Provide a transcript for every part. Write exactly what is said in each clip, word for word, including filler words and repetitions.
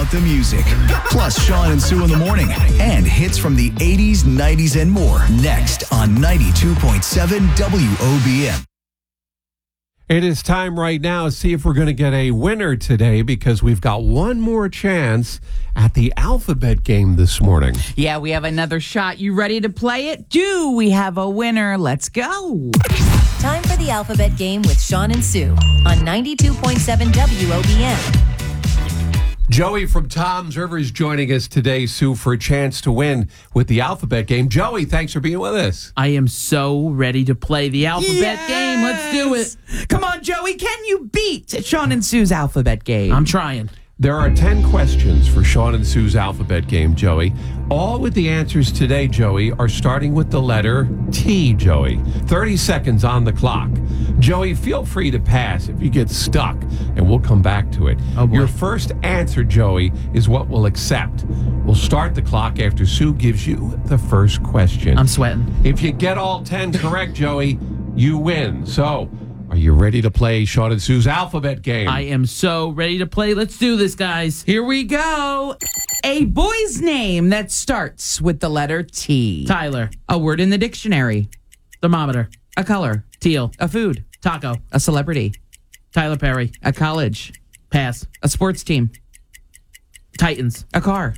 about the music. Plus Sean and Sue in the morning and hits from the eighties, nineties, and more. Next on ninety-two point seven W O B M. It is time right now to see if we're going to get a winner today because we've got one more chance at the alphabet game this morning. Yeah, we have another shot. You ready to play it? Do we have a winner? Let's go. Time for the alphabet game with Sean and Sue on ninety-two point seven W O B M. Joey from Tom's River is joining us today, Sue, for a chance to win with the alphabet game. Joey, thanks for being with us. I am so ready to play the alphabet Yes! game. Let's do it. Come on, Joey. Can you beat Sean and Sue's alphabet game? I'm trying. There are ten questions for Sean and Sue's alphabet game, Joey. All with the answers today, Joey, are starting with the letter T, Joey. thirty seconds on the clock. Joey, feel free to pass if you get stuck, and we'll come back to it. Oh, boy. Your first answer, Joey, is what we'll accept. We'll start the clock after Sue gives you the first question. I'm sweating. If you get all ten correct, Joey, you win. So, are you ready to play Sean and Sue's alphabet game? I am so ready to play. Let's do this, guys. Here we go. A boy's name that starts with the letter T. Tyler. A word in the dictionary. Thermometer. A color. Teal. A food. Taco. A celebrity. Tyler Perry. A college. Pass. A sports team. Titans. A car.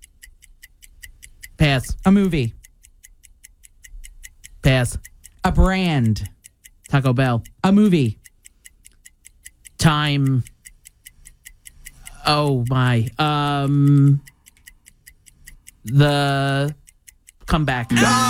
Pass. A movie. Pass. A brand. Taco Bell. A movie. Time. Oh, my. Um. The comeback.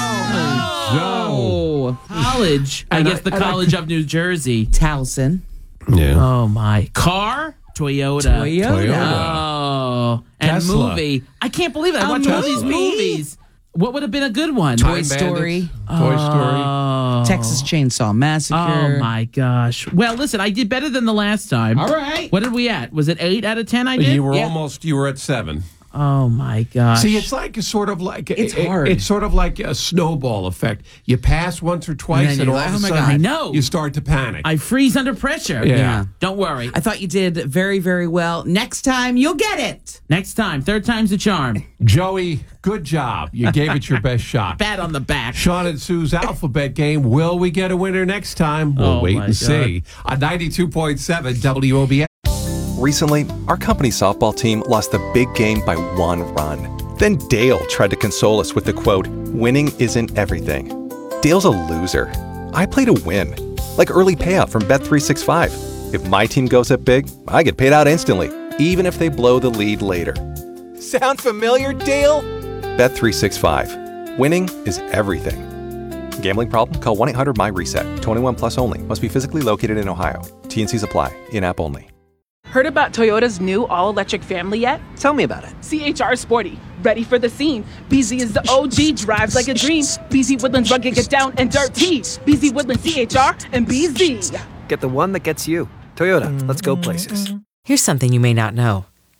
Oh. College. I And guess I- the and I College could- of New Jersey. Towson. Yeah. Oh, my. Car. Toyota. Toyota. Oh. And Tesla. movie. I can't believe it. I A watch all these movie? movies. What would have been a good one? Time Toy Bandits, Story. Toy Story. Oh. Texas Chainsaw Massacre. Oh, my gosh. Well, listen, I did better than the last time. All right. What did we at? Was it eight out of ten I did? You were Yeah. almost, you were at seven. Oh, my gosh. See, it's like a sort of like It's it- hard. It's sort of like a snowball effect. You pass once or twice, And and, then all you're of like, a oh my sudden God. I know. you start to panic. I freeze under pressure. Yeah. Yeah. Don't worry. I thought you did very, very well. Next time, you'll get it. Next time, third time's a charm. Joey, good job. You gave it your best shot. Pat on the back. Sean and Sue's alphabet game. Will we get a winner next time? We'll Oh, wait my and see. On ninety-two point seven W O B M. Recently, our company softball team lost the big game by one run. Then Dale tried to console us with the quote, "Winning isn't everything." Dale's a loser. I play to win. Like early payout from Bet three sixty-five. If my team goes up big, I get paid out instantly, even if they blow the lead later. Sound familiar, Dale? Bet three sixty-five. Winning is everything. Gambling problem? Call one eight hundred M Y reset. twenty-one plus only. Must be physically located in Ohio. T N Cs apply. In-app only. Heard about Toyota's new all-electric family yet? Tell me about it. C H R Sporty, ready for the scene. B Z is the O G, drives like a dream. B Z Woodlands rugged, get down and dirty. B Z Woodlands C H R and B Z. Get the one that gets you. Toyota, let's go places. Here's something you may not know.